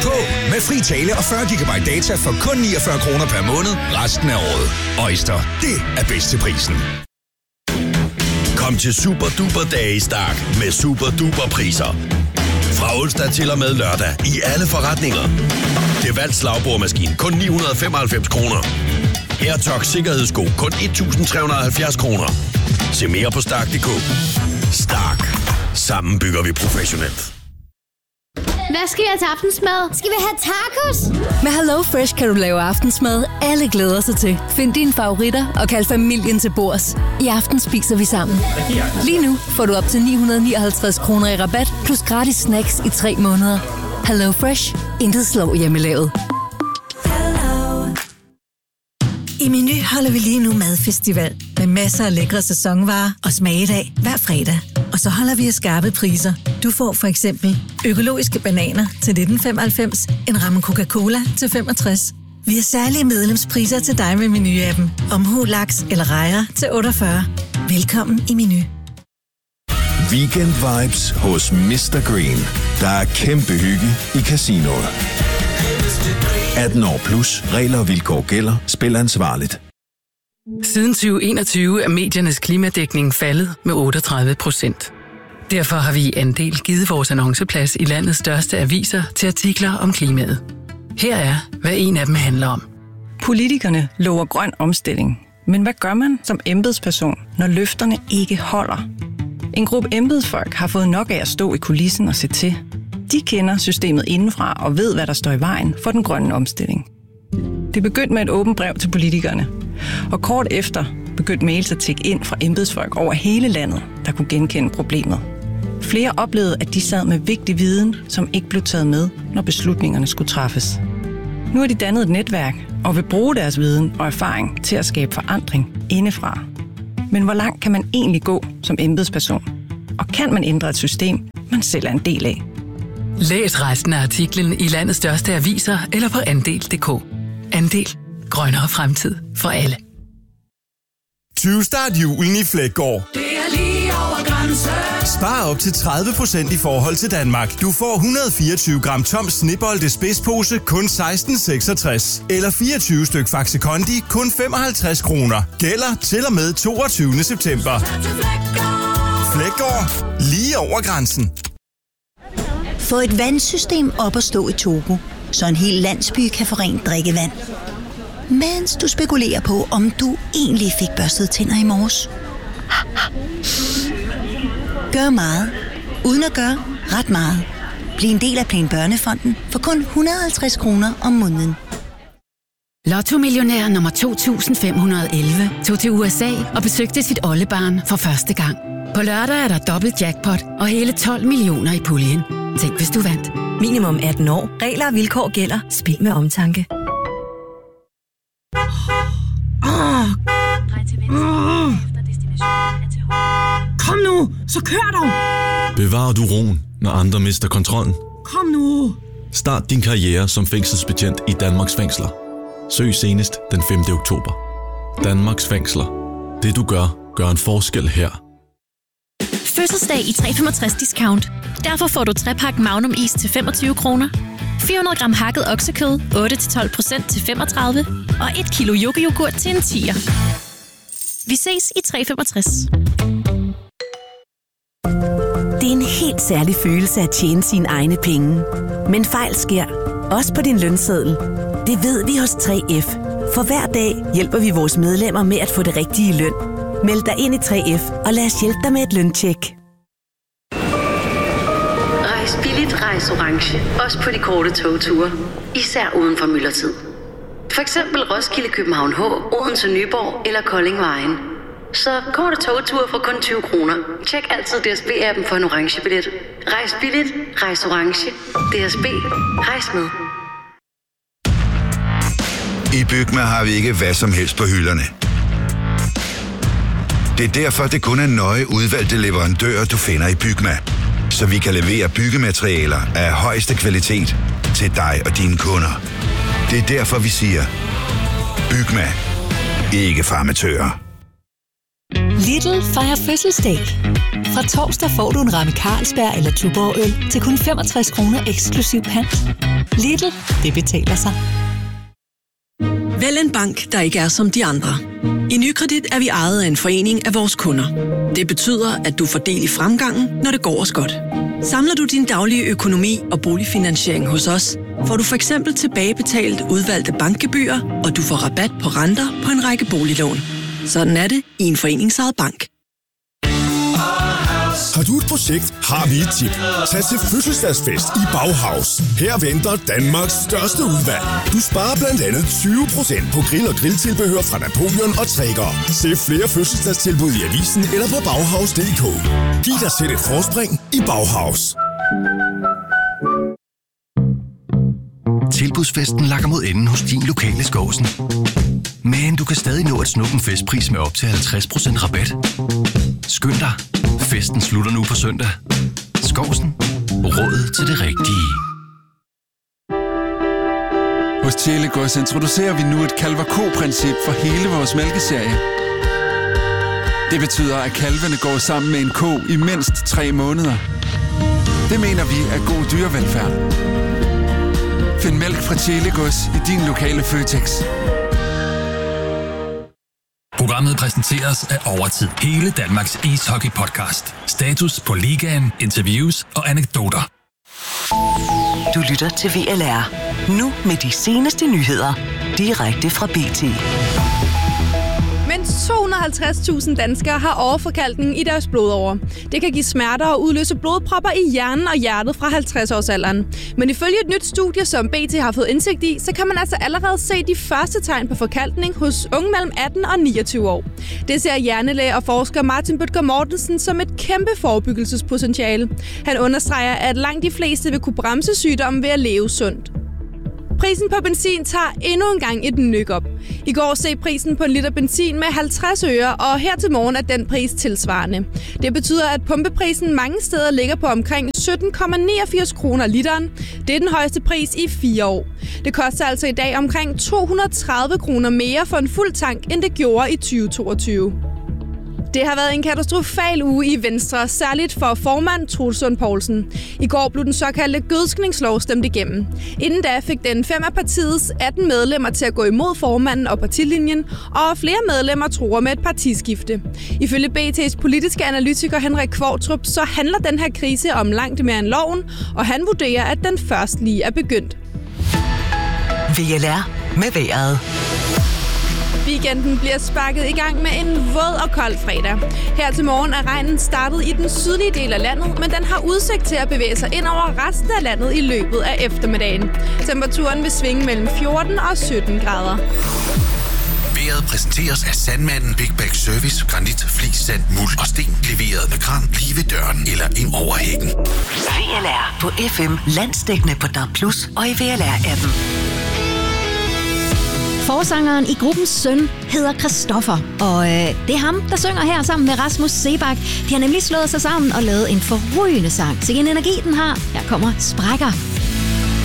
med fri tale og 40 GB data for kun 49 kroner per måned resten af året. Øjster, det er bedst til prisen. Kom til Super Duper Dage i Stark med Super Duper priser. Fra onsdag til og med lørdag i alle forretninger. Gevalt slagbordmaskine kun 995 kroner. AirTox sikkerhedssko kun 1.370 kroner. Se mere på Stark.dk. Stark. Sammen bygger vi professionelt. Hvad skal vi have til aftensmad? Skal vi have tacos? Med HelloFresh kan du lave aftensmad, alle glæder sig til. Find dine favoritter og kald familien til bords. I aften spiser vi sammen. Lige nu får du op til 959 kroner i rabat, plus gratis snacks i 3 måneder. HelloFresh. Intet slår hjemmelavet. I Meny holder vi lige nu madfestival med masser af lækre sæsonvarer og smagedag hver fredag. Og så holder vi skarpe priser. Du får for eksempel økologiske bananer til 1995, en ramme Coca-Cola til 65. Vi har særlige medlemspriser til dig med Meny-appen. Omhu, laks eller rejer til 48. Velkommen i Meny. Weekend vibes hos Mr. Green. Der er kæmpe hygge i casinoet. 18 år plus. Regler og vilkår gælder. Spil ansvarligt. Siden 2021 er mediernes klimadækning faldet med 38%. Derfor har vi i Andel givet vores annonceplads i landets største aviser til artikler om klimaet. Her er, hvad en af dem handler om. Politikerne lover grøn omstilling. Men hvad gør man som embedsperson, når løfterne ikke holder? En gruppe embedsfolk har fået nok af at stå i kulissen og se til. De kender systemet indenfra og ved, hvad der står i vejen for den grønne omstilling. Det begyndte med et åbent brev til politikerne. Og kort efter begyndte mails at tikke ind fra embedsfolk over hele landet, der kunne genkende problemet. Flere oplevede, at de sad med vigtig viden, som ikke blev taget med, når beslutningerne skulle træffes. Nu har de dannet et netværk og vil bruge deres viden og erfaring til at skabe forandring indefra. Men hvor langt kan man egentlig gå som embedsperson? Og kan man ændre et system, man selv er en del af? Læs resten af artiklen i landets største aviser eller på Andel.dk. Andel. Grønnere fremtid for alle. 20-start julen i Fleggaard. Det er lige over grænsen. Spar op til 30% i forhold til Danmark. Du får 124 gram tom Snebolde spidspose kun 16,66. Eller 24 styk Faxe Kondi kun 55 kroner. Gælder til og med 22. september. Fleggaard. Lige over grænsen. Få et vandsystem op at stå i Togo, så en hel landsby kan få rent drikkevand. Mens du spekulerer på, om du egentlig fik børstet tænder i morges. Gør meget, uden at gøre ret meget. Bliv en del af Plan Børnefonden for kun 150 kroner om måneden. Lotto-millionær nummer 2511 tog til USA og besøgte sit oldebarn for første gang. På lørdag er der dobbelt jackpot og hele 12 millioner i puljen. Tænk, hvis du vandt. Minimum 18 år. Regler og vilkår gælder. Spil med omtanke. Kom nu, så kør dog! Bevarer du roen, når andre mister kontrollen? Kom nu! Start din karriere som fængselsbetjent i Danmarks fængsler. Søg senest den 5. oktober. Danmarks fængsler. Det du gør, gør en forskel her. Fødselsdag i 365 discount. Derfor får du 3-pakke Magnum is til 25 kroner, 400 gram hakket oksekød 8-12% til 35 og 1 kilo yoghurt til en 10'er. Vi ses i 365. Det er en helt særlig følelse at tjene sine egne penge. Men fejl sker, også på din lønseddel. Det ved vi hos 3F. For hver dag hjælper vi vores medlemmer med at få det rigtige løn. Meld dig ind i 3F, og lad os hjælpe dig med et løntjek. Rejs billigt, rejs orange. Også på de korte togture. Især uden for myldretid. For eksempel Roskilde, København H, Odense, Nyborg eller Kolding Vejen. Så korte togture for kun 20 kroner. Tjek altid DSB-appen for en orange billet. Rejs billigt, rejs orange. DSB. Rejs med. I Bygma har vi ikke hvad som helst på hylderne. Det er derfor, det kun er nøje udvalgte leverandører, du finder i Bygma. Så vi kan levere byggematerialer af højeste kvalitet til dig og dine kunder. Det er derfor, vi siger, Bygma. Ikke farmatører. Lidl fejrer fødselsdag. Fra torsdag får du en ramme Carlsberg eller Tuborg-øl til kun 65 kroner eksklusiv pant. Lidl, det betaler sig. Vælg en bank, der ikke er som de andre. I Nykredit er vi ejet af en forening af vores kunder. Det betyder, at du får del i fremgangen, når det går os godt. Samler du din daglige økonomi og boligfinansiering hos os, får du for eksempel tilbagebetalt udvalgte bankgebyrer, og du får rabat på renter på en række boliglån. Sådan er det i en foreningsejet bank. Har du et projekt, har vi et tip. Tag til fødselsdagsfest i Bauhaus. Her venter Danmarks største udvalg. Du sparer blandt andet 20% på grill og grilltilbehør fra Napoleon og Traeger. Se flere fødselsdagstilbud i avisen eller på Bauhaus.dk. Giv dig selv et forspring i Bauhaus. Tilbudsfesten lakker mod enden hos din lokale Skovsen. Men du kan stadig nå at snuppe en festpris med op til 50% rabat. Skynd dig. Festen slutter nu på søndag. Skovsen. Råd til det rigtige. Hos Tjelegårds introducerer vi nu et kalver-ko-princip for hele vores mælkeserie. Det betyder, at kalvene går sammen med en ko i mindst 3 måneder. Det mener vi er god dyrevelfærd. Find mælk fra Tjelegårds i din lokale Føtex. Programmet præsenteres af Overtid. Hele Danmarks ishockey-podcast. Status på ligaen, interviews og anekdoter. Du lytter til VLR. Nu med de seneste nyheder. Direkte fra BT. Mindst 250.000 danskere har overforkalkning i deres blodårer. Det kan give smerter og udløse blodpropper i hjernen og hjertet fra 50-årsalderen. Men ifølge et nyt studie, som BT har fået indsigt i, så kan man altså allerede se de første tegn på forkalkning hos unge mellem 18 og 29 år. Det ser hjernelæge og forsker Martin Bødker Mortensen som et kæmpe forebyggelsespotentiale. Han understreger, at langt de fleste vil kunne bremse sygdommen ved at leve sundt. Prisen på benzin tager endnu en gang et nyk op. I går steg prisen på en liter benzin med 50 øre, og her til morgen er den pris tilsvarende. Det betyder, at pumpeprisen mange steder ligger på omkring 17,89 kroner literen. Det er den højeste pris i 4 år. Det koster altså i dag omkring 230 kroner mere for en fuld tank, end det gjorde i 2022. Det har været en katastrofal uge i Venstre, særligt for formand Troels Lund Poulsen. I går blev den såkaldte gødskningslov stemt igennem. Inden da fik den 5 af partiets 18 medlemmer til at gå imod formanden og partilinjen, og flere medlemmer truer med et partiskifte. Ifølge BT's politiske analytiker Henrik Kvartrup, så handler den her krise om langt mere end loven, og han vurderer, at den først lige er begyndt. VLR med vejret. Weekenden bliver sparket i gang med en våd og kold fredag. Her til morgen er regnen startet i den sydlige del af landet, men den har udsigt til at bevæge sig ind over resten af landet i løbet af eftermiddagen. Temperaturen vil svinge mellem 14 og 17 grader. Vejret præsenteres af Sandmanden Big Bag Service, granit, flis, sand, muld og sten. Leveret med kran lige ved døren eller ind over hækken. VLR på FM, landsdækkende på DAB+ og i VLR-appen. Forsangeren i gruppens søn hedder Christoffer, og det er ham, der synger her sammen med Rasmus Sebak. De har nemlig slået sig sammen og lavet en forrygende sang. Så en energi den har. Her kommer Sprækker.